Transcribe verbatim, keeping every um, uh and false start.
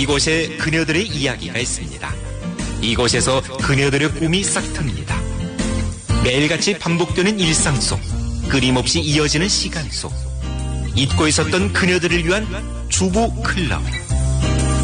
이곳에 그녀들의 이야기가 있습니다. 이곳에서 그녀들의 꿈이 싹틉니다. 매일같이 반복되는 일상 속, 끊임없이 이어지는 시간 속, 잊고 있었던 그녀들을 위한 주부 클럽.